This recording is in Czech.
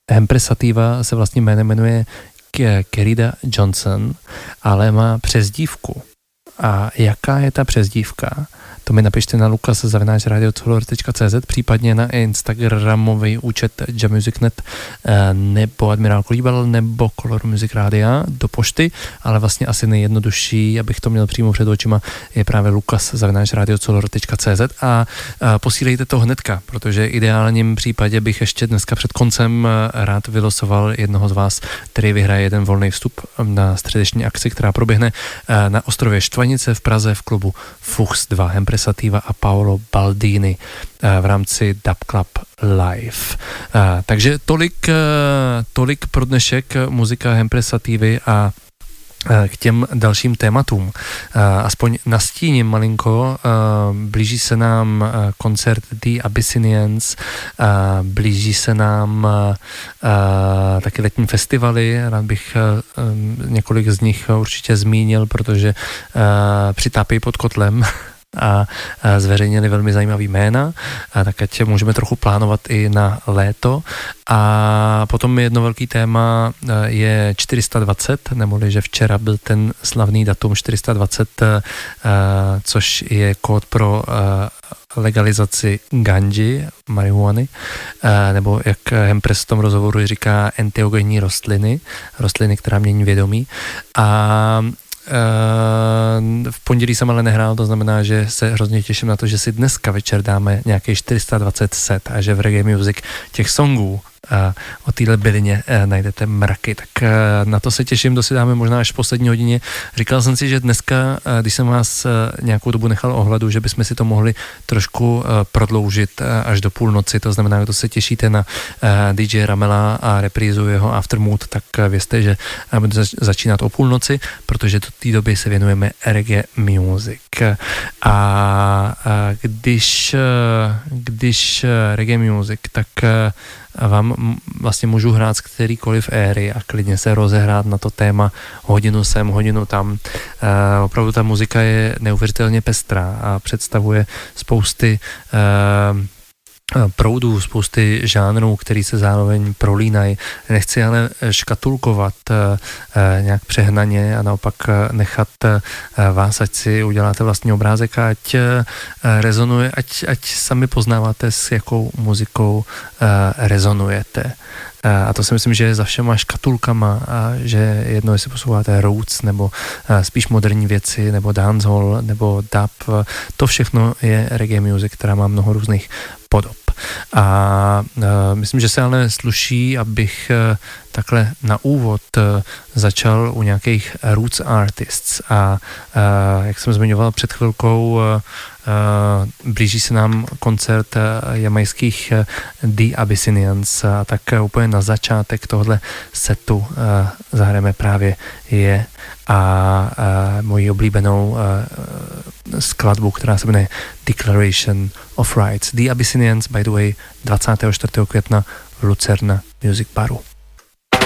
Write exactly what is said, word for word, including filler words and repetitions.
Hempresativa se vlastně jménem jmenuje Kerida Johnson, ale má přezdívku. A jaká je ta přezdívka? To mi napište na lukas zavináč radio color tečka cé zet, případně na instagramový účet jamusic tečka net nebo Admirál Kolíbal nebo Color Music Rádia do pošty, ale vlastně asi nejjednodušší, abych to měl přímo před očima, je právě lukas zavináč radio color tečka cé zet a posílejte to hnedka, protože v ideálním případě bych ještě dneska před koncem rád vylosoval jednoho z vás, který vyhraje jeden volný vstup na středeční akci, která proběhne na ostrově Štvanice v Praze v klubu Fuchs dva. Hempresativa a Paolo Baldini v rámci Dub Club Live. Takže tolik, tolik pro dnešek muzika Hempresativy a k těm dalším tématům. Aspoň nastíním malinko, blíží se nám koncert The Abyssinians, blíží se nám taky letní festivaly, rád bych několik z nich určitě zmínil, protože přitápějí pod kotlem a zveřejnili velmi zajímavý jména, a tak ať můžeme trochu plánovat i na léto. A potom jedno velký téma je čtyři sta dvacet, neboli že včera byl ten slavný datum čtyři sta dvacet, což je kód pro legalizaci ganji, marihuany, nebo jak Hempres v tom rozhovoru říká, enteogenní rostliny, rostliny, která mění vědomí. A v pondělí jsem ale nehrál, to znamená, že se hrozně těším na to, že si dneska večer dáme nějaký čtyři sta dvacet set a že v Reggae Music těch songů a o téhle bylině najdete mraky, tak na to se těším, to si dáme možná až v poslední hodině. Říkal jsem si, že dneska, když jsem vás nějakou dobu nechal ohladu, že bychom si to mohli trošku prodloužit až do půlnoci, to znamená, kdo se těšíte na dý džej Ramela a reprízu jeho Aftermood, tak vězte, že bude začínat o půlnoci, protože do té doby se věnujeme reggae music. A když, když reggae music, tak vám vlastně můžu hrát z kterýkoliv éry a klidně se rozehrát na to téma hodinu sem, hodinu tam. E, opravdu ta muzika je neuvěřitelně pestrá a představuje spousty e, proudů, spousty žánrů, který se zároveň prolínají. Nechci ale škatulkovat e, nějak přehnaně a naopak nechat e, vás, ať si uděláte vlastní obrázek a ať e, rezonuje, ať, ať sami poznáváte, s jakou muzikou e, rezonujete. A to si myslím, že je za všema škatulkama a že jedno, jestli posloucháte roots nebo spíš moderní věci nebo dancehall nebo dub, to všechno je reggae music, která má mnoho různých podob. A uh, myslím, že se ale sluší, abych uh, takhle na úvod uh, začal u nějakých roots artists a uh, jak jsem zmiňoval před chvilkou, uh, uh, blíží se nám koncert uh, jamajských uh, The Abyssinians, a tak uh, úplně na začátek tohle setu uh, zahrajeme právě je a uh, moji oblíbenou uh, skladbu, která se jmenuje Declaration of Rights. The Abyssinians, by the way, dvacátého čtvrtého května v Lucerna Music Baru.